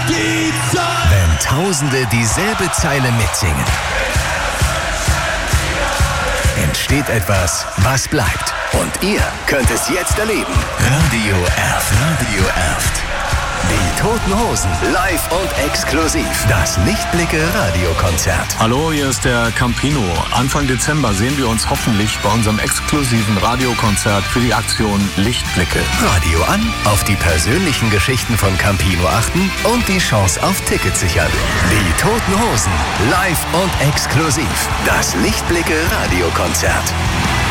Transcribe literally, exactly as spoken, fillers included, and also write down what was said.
die Zeit. Wenn Tausende dieselbe Zeile mitsingen, entsteht etwas, was bleibt. Und ihr könnt es jetzt erleben. Radio Erft. Radio Erft. Die Toten Hosen, live und exklusiv. Das Lichtblicke-Radiokonzert. Hallo, hier ist der Campino. Anfang Dezember sehen wir uns hoffentlich bei unserem exklusiven Radiokonzert für die Aktion Lichtblicke. Radio an, auf die persönlichen Geschichten von Campino achten und die Chance auf Tickets sichern. Die Toten Hosen, live und exklusiv. Das Lichtblicke-Radiokonzert.